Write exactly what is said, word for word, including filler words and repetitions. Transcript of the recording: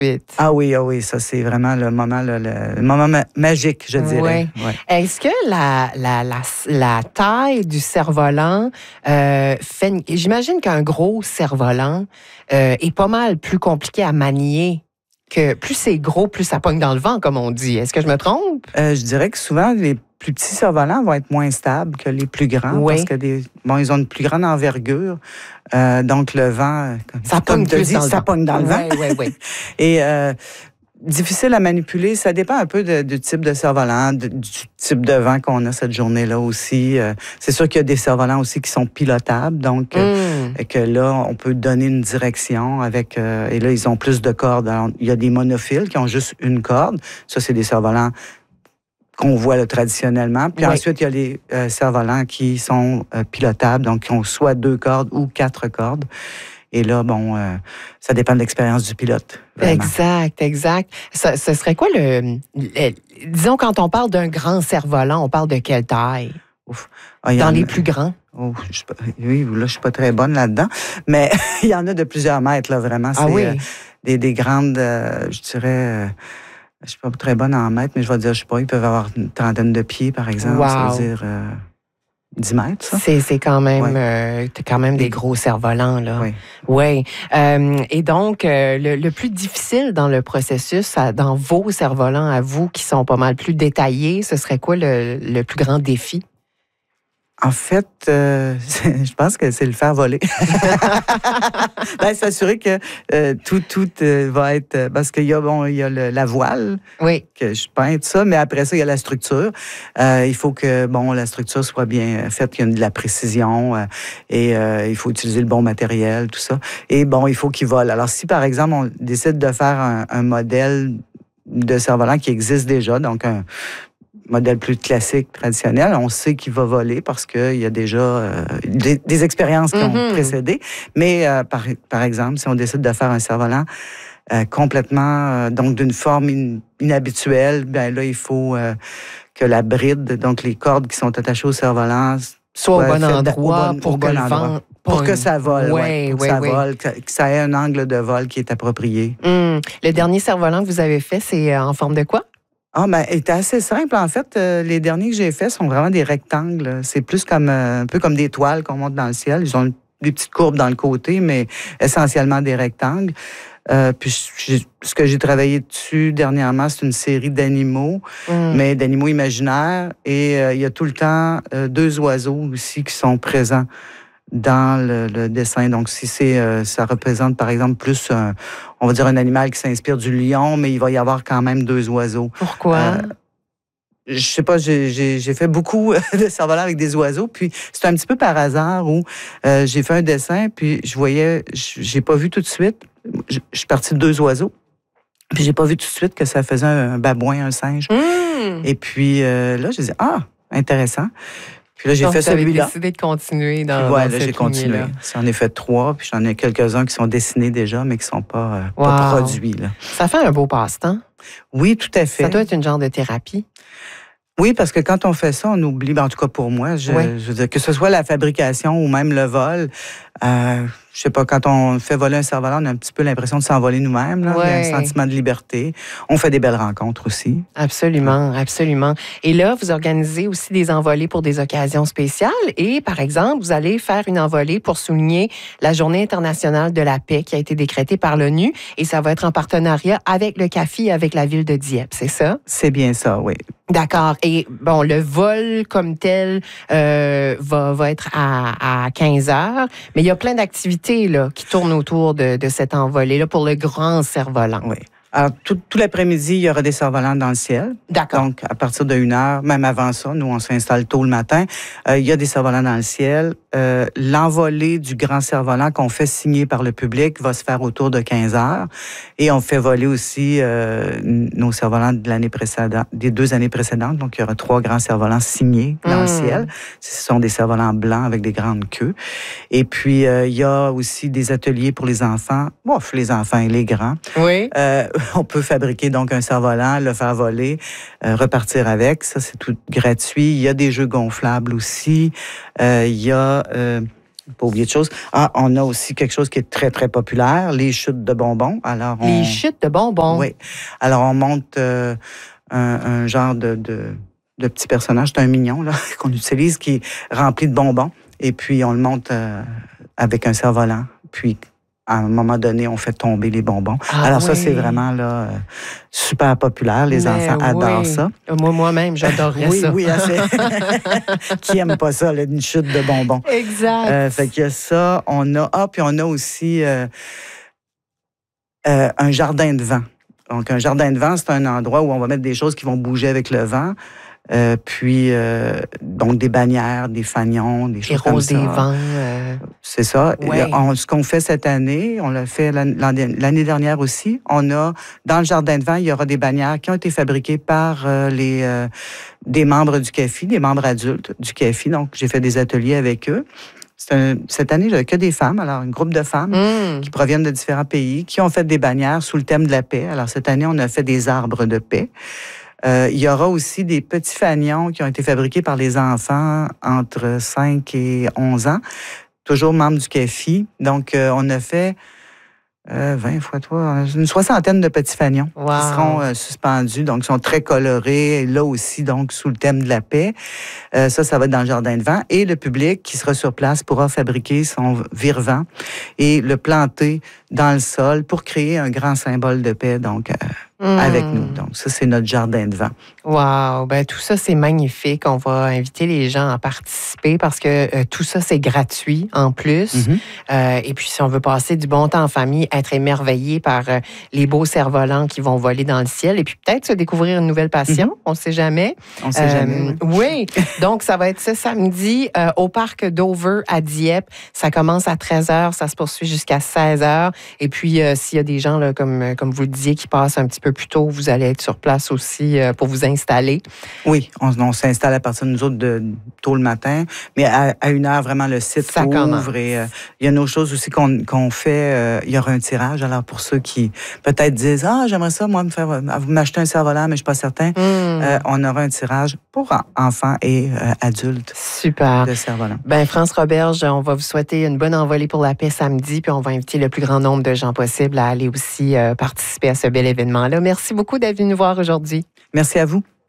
Ah oui, ah oui, ça c'est vraiment le moment, le, le moment ma- magique, je dirais. Oui. Ouais. Est-ce que la, la, la, la taille du cerf-volant euh, fait... J'imagine qu'un gros cerf-volant euh, est pas mal plus compliqué à manier. Que plus c'est gros, plus ça pogne dans le vent, comme on dit. Est-ce que je me trompe? Euh, je dirais que souvent, les plus petits cerfs-volants vont être moins stables que les plus grands oui. parce que des, bon, ils ont une plus grande envergure. Euh, donc, le vent, comme, ça comme pogne tu dis, ça pogne dans le vent. Oui, oui, oui. Et euh, difficile à manipuler, ça dépend un peu de, du type de cerf-volant, de, du type de vent qu'on a cette journée-là aussi. Euh, c'est sûr qu'il y a des cerfs-volants aussi qui sont pilotables, donc euh, mm. que là, on peut donner une direction avec... Euh, et là, ils ont plus de cordes. Alors, il y a des monophiles qui ont juste une corde. Ça, c'est des cerfs-volants qu'on voit là, traditionnellement. Puis oui. ensuite, il y a les euh, cerfs-volants qui sont euh, pilotables, donc qui ont soit deux cordes ou quatre cordes. Et là, bon, euh, ça dépend de l'expérience du pilote. Vraiment. Exact, exact. Ça, ce serait quoi le, le... Disons, quand on parle d'un grand cerf-volant, on parle de quelle taille? Ouf. Ah, Dans les a... plus grands? Oh, je, oui, là, je suis pas très bonne là-dedans. Mais il y en a de plusieurs mètres, là, vraiment. Ah c'est, oui? Euh, des, des grandes, euh, je dirais... Euh, je suis pas très bonne en mètres, mais je vais dire, je sais pas, ils peuvent avoir une trentaine de pieds, par exemple. Wow. Ça veut dire euh, dix mètres, ça. C'est, c'est quand même, ouais. euh, quand même des gros cerfs-volants, là. Oui. Oui. Euh, et donc, euh, le, le plus difficile dans le processus, dans vos cerfs-volants à vous, qui sont pas mal plus détaillés, ce serait quoi le, le plus grand défi? En fait, euh, je pense que c'est le faire voler. ben, s'assurer que euh, tout, tout euh, va être... Parce qu'il y a, bon, il y a le, la voile, oui. que je peins, tout ça, mais après ça, il y a la structure. Euh, il faut que, bon, la structure soit bien faite, qu'il y ait de la précision, euh, et euh, il faut utiliser le bon matériel, tout ça. Et bon, il faut qu'il vole. Alors, si, par exemple, on décide de faire un, un modèle de cerf-volant qui existe déjà, donc un modèle plus classique, traditionnel, on sait qu'il va voler parce qu'il y a déjà euh, des, des expériences qui ont mm-hmm. précédé. Mais, euh, par, par exemple, si on décide de faire un cerf-volant euh, complètement, euh, donc d'une forme in, inhabituelle, bien là, il faut euh, que la bride, donc les cordes qui sont attachées au cerf-volant, soit au bon endroit, au bon, pour, au que bon le endroit. Vent... Pour que ça vole, ouais, ouais, pour ouais, que ça ouais. vole, que, que ça ait un angle de vol qui est approprié. Mm. Le dernier cerf-volant que vous avez fait, c'est en forme de quoi? Ah, ben, il était assez simple. En fait, euh, les derniers que j'ai faits sont vraiment des rectangles. C'est plus comme euh, un peu comme des toiles qu'on monte dans le ciel. Ils ont des petites courbes dans le côté, mais essentiellement des rectangles. Euh, puis ce que j'ai travaillé dessus dernièrement, c'est une série d'animaux, mm. mais d'animaux imaginaires. Et euh, il y a tout le temps euh, deux oiseaux aussi qui sont présents dans le, le dessin. Donc, si c'est, euh, ça représente, par exemple, plus, un, on va dire, un animal qui s'inspire du lion, mais il va y avoir quand même deux oiseaux. Pourquoi? Euh, je sais pas, j'ai, j'ai, j'ai fait beaucoup de cerfs-volants avec des oiseaux, puis c'est un petit peu par hasard où euh, j'ai fait un dessin, puis je voyais, j'ai pas vu tout de suite, je, je suis partie de deux oiseaux, puis j'ai pas vu tout de suite que ça faisait un, un babouin, un singe. Mmh. Et puis euh, là, j'ai dit, ah, intéressant. Puis là, j'ai Donc, fait celui-là. J'ai décidé de continuer dans, ouais, dans là, cette j'ai continué. lignée-là. J'en ai fait trois, puis j'en ai quelques-uns qui sont dessinés déjà, mais qui ne sont pas, euh, wow. pas produits. Là. Ça fait un beau passe-temps. Oui, tout à fait. Ça doit être une genre de thérapie. Oui, parce que quand on fait ça, on oublie, ben, en tout cas pour moi, je, oui. je veux dire, que ce soit la fabrication ou même le vol, euh, je sais pas, quand on fait voler un cerf-volant, on a un petit peu l'impression de s'envoler nous-mêmes. Là. Ouais. Il y a un sentiment de liberté. On fait des belles rencontres aussi. Absolument, absolument. Et là, vous organisez aussi des envolées pour des occasions spéciales. Et par exemple, vous allez faire une envolée pour souligner la Journée internationale de la paix qui a été décrétée par l'ONU. Et ça va être en partenariat avec le C A F I et avec la ville de Dieppe, c'est ça? C'est bien ça, oui. D'accord. Et bon, le vol comme tel euh, va, va être à, à quinze heures, mais il y a plein d'activités là, qui tournent autour de, de cette envolée-là pour le grand cerf-volant. Oui. Alors, tout, tout l'après-midi, il y aura des cerfs-volants dans le ciel. D'accord. Donc, à partir de une heure, même avant ça, nous, on s'installe tôt le matin. Euh, il y a des cerfs-volants dans le ciel. Euh, l'envolée du grand cerf-volant qu'on fait signer par le public va se faire autour de quinze heures. Et on fait voler aussi euh, nos cerfs-volants de l'année précédente, des deux années précédentes. Donc, il y aura trois grands cerfs-volants signés dans mmh. le ciel. Ce sont des cerfs-volants blancs avec des grandes queues. Et puis, euh, il y a aussi des ateliers pour les enfants. Bon, les enfants et les grands. Oui. Euh, on peut fabriquer donc un cerf-volant, le faire voler, euh, repartir avec. Ça, c'est tout gratuit. Il y a des jeux gonflables aussi. Euh, il y a... Euh, Pas oublier de choses. Ah, on a aussi quelque chose qui est très, très populaire, les chutes de bonbons. Alors, on... Les chutes de bonbons? Oui. Alors, on monte euh, un, un genre de, de, de petit personnage, c'est un mignon, là, qu'on utilise, qui est rempli de bonbons. Et puis, on le monte euh, avec un cerf-volant. Puis, à un moment donné, on fait tomber les bonbons. Ah, Alors, oui. ça, c'est vraiment là, super populaire. Les Mais enfants adorent oui. ça. Moi, moi-même, j'adorerais oui, ça. Oui, oui. Qui aime pas ça, là, une chute de bonbons? Exact. Euh, fait qu'il y a ça. On a... Ah, puis on a aussi euh, euh, un jardin de vent. Donc, un jardin de vent, c'est un endroit où on va mettre des choses qui vont bouger avec le vent. Euh, puis, euh, donc, des bannières, des fanions, des choses comme ça. des vents. Euh... C'est ça. Ouais. On, ce qu'on fait cette année, on l'a fait l'année dernière aussi, on a, dans le jardin de vent, il y aura des bannières qui ont été fabriquées par euh, les, euh, des membres du C A F I, des membres adultes du C A F I. Donc, j'ai fait des ateliers avec eux. Un, cette année, j'avais que des femmes, alors un groupe de femmes mmh. qui proviennent de différents pays, qui ont fait des bannières sous le thème de la paix. Alors, cette année, on a fait des arbres de paix. Euh, il y aura aussi des petits fanions qui ont été fabriqués par les enfants entre cinq et onze ans, toujours membres du C A F I. Donc, euh, on a fait euh, vingt fois trois, une soixantaine de petits fanions wow. qui seront euh, suspendus. Donc, ils sont très colorés, là aussi, donc, sous le thème de la paix. Euh, ça, ça va être dans le jardin de vent. Et le public qui sera sur place pourra fabriquer son vire-vent et le planter dans le sol pour créer un grand symbole de paix, donc, euh, Mmh. avec nous. Donc, ça, c'est notre jardin de vent. Wow! Ben, tout ça, c'est magnifique. On va inviter les gens à participer parce que euh, tout ça, c'est gratuit en plus. Mmh. Euh, et puis, si on veut passer du bon temps en famille, être émerveillé par euh, les beaux cerfs-volants qui vont voler dans le ciel et puis peut-être se découvrir une nouvelle passion. Mmh. On ne sait jamais. On ne sait euh, jamais. Oui. Donc, ça va être ce samedi euh, au parc Dover à Dieppe. Ça commence à treize heures. Ça se poursuit jusqu'à seize heures. Et puis, euh, s'il y a des gens, là, comme, comme vous le disiez, qui passent un petit peu plus tôt, vous allez être sur place aussi euh, pour vous installer. Oui, on, on s'installe à partir de nous autres de, tôt le matin, mais à, à une heure, vraiment, le site ça ouvre. Commence. Et euh, il y a nos choses aussi qu'on, qu'on fait. Euh, il y aura un tirage. Alors, pour ceux qui peut-être disent « Ah, j'aimerais ça, moi, me faire, m'acheter un cerf-volant, mais je ne suis pas certain. Mmh. » euh, On aura un tirage pour enfants et euh, adultes. Super. De cerf-volant. Bien, France Roberge, on va vous souhaiter une bonne envolée pour la paix samedi, puis on va inviter le plus grand nombre de gens possible à aller aussi euh, participer à ce bel événement-là. Merci beaucoup d'être venu nous voir aujourd'hui. Merci à vous.